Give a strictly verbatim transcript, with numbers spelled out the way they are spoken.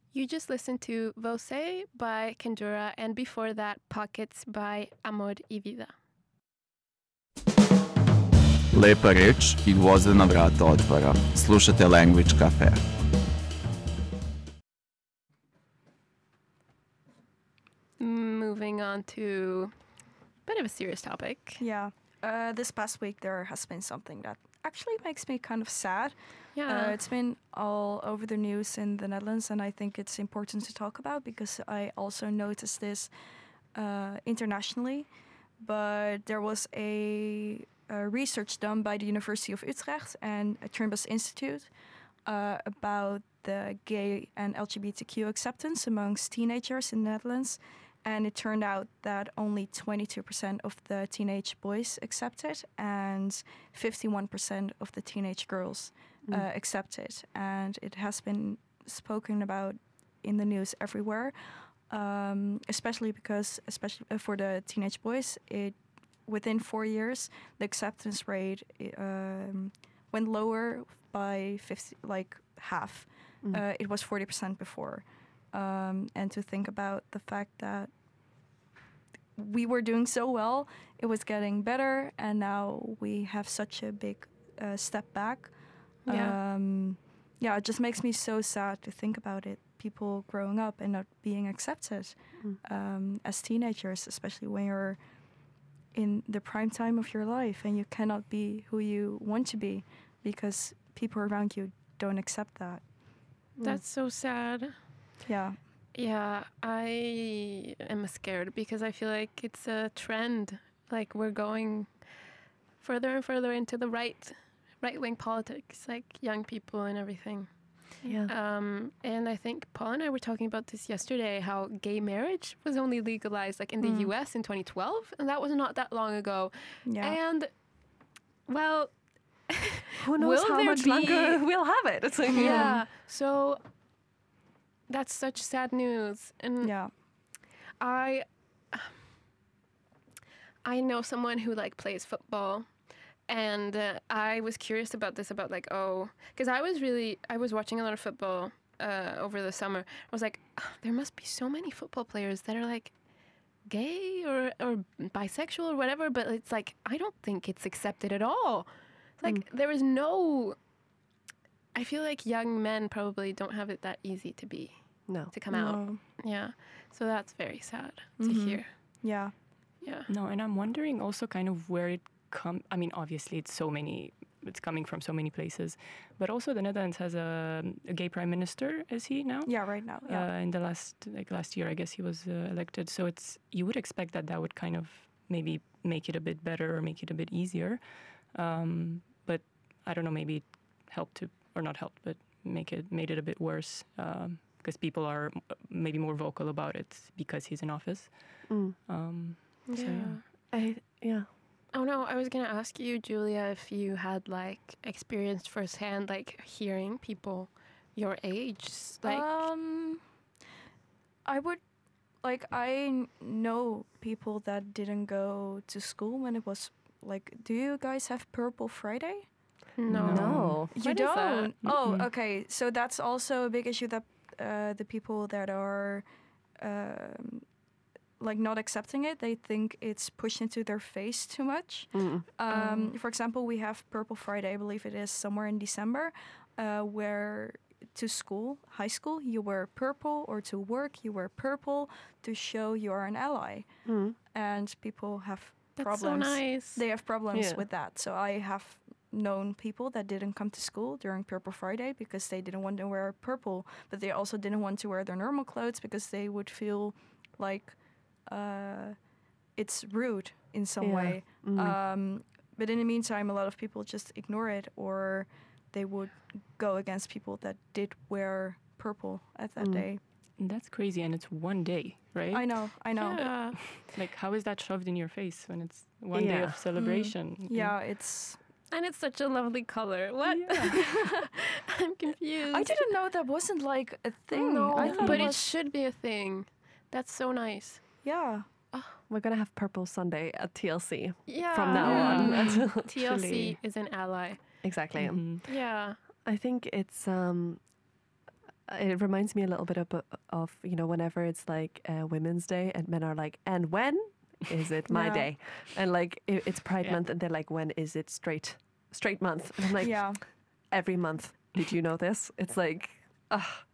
You just listened to Você by Kendura, and before that, Pockets by Amor y Vida. Lepa reč i gvozdena vrata otvara. Slušate Language Cafe. Moving on to a bit of a serious topic. Yeah. Uh, this past week there has been something that actually makes me kind of sad. Yeah. Uh, it's been all over the news in the Netherlands, and I think it's important to talk about because I also noticed this uh, internationally. But there was a, a research done by the University of Utrecht and a Trimbos Institute uh, about the gay and L G B T Q acceptance amongst teenagers in the Netherlands. And it turned out that only twenty-two percent of the teenage boys accepted and fifty-one percent of the teenage girls uh, Mm. accepted. And it has been spoken about in the news everywhere, um, especially because, especially uh, for the teenage boys, it within four years the acceptance rate um, went lower by fifty, like half. Mm. Uh, it was forty percent before. Um, and to think about the fact that we were doing so well, it was getting better, and now we have such a big uh, step back. Yeah. Um, yeah, it just makes me so sad to think about it. People growing up and not being accepted Mm. um, as teenagers, especially when you're in the prime time of your life and you cannot be who you want to be because people around you don't accept that. That's so sad. Yeah. Yeah, I am scared because I feel like it's a trend. Like we're going further and further into the right, right-wing politics, like young people and everything. Yeah. Um, and I think Paul and I were talking about this yesterday, how gay marriage was only legalized like in the Mm. U S in twenty twelve, and that was not that long ago. Yeah. And, well, Who knows will how there much be- longer we'll have it? It's like, yeah, so that's such sad news. And yeah. I I know someone who like plays football, and uh, I was curious about this about like oh because I was really I was watching a lot of football uh, over the summer. I was like, "Oh, there must be so many football players that are like gay or or bisexual or whatever, but it's like I don't think it's accepted at all. It's like there is no. I feel like young men probably don't have it that easy to be No. to come out. No. Yeah, so that's very sad to Mhm. hear. Yeah. Yeah. No, and I'm wondering also kind of where it come. I mean, obviously, it's so many. It's coming from so many places, but also the Netherlands has a, a gay prime minister. Is he now? Yeah, right now. Yeah. Uh, in the last like last year, I guess he was uh, elected. So it's you would expect that that would kind of maybe make it a bit better or make it a bit easier. Um, but I don't know, maybe it helped to or not helped, but make it made it a bit worse because people are m- maybe more vocal about it because he's in office. Mm. Um, So, Yeah. yeah. I, yeah. Oh no, I was gonna ask you, Julia, if you had like experienced firsthand, like hearing people your age, like um, I would like I n- know people that didn't go to school when it was like. Do you guys have Purple Friday? no, No. You What is that? don't. Oh, Mm-mm. okay. So that's also a big issue that uh, the people that are um, like not accepting it, they think it's pushed into their face too much. Mm. Um, For example, we have Purple Friday, I believe it is somewhere in December, uh, where to school, high school, you wear purple, or to work, you wear purple to show you are an ally. Mm. And people have that's problems. so nice. They have problems Yeah. with that. So I have known people that didn't come to school during Purple Friday because they didn't want to wear purple, but they also didn't want to wear their normal clothes because they would feel like uh, it's rude in some Yeah. way. Mm. Um, but in the meantime, a lot of people just ignore it, or they would go against people that did wear purple at that Mm. day. That's crazy, and it's one day, right? I know, I know. Yeah. Like, how is that shoved in your face when it's one day Yeah. of celebration? Yeah, it's. And it's such a lovely color. What? I'm confused. I didn't know that wasn't like a thing. No, I thought but it it was. should be a thing. That's so nice. Yeah. We're going to have Purple Sunday at T L C Yeah. from now on. T L C Actually. is an ally. Exactly. Mhm. Yeah. I think it's um, it reminds me a little bit of, of you know, whenever it's like uh, Women's Day and men are like, and when is it my Yeah. day? And like it, it's Pride Yeah. Month and they're like, when is it straight straight month? And I'm like, yeah. every month. Did you know this? It's like, ah,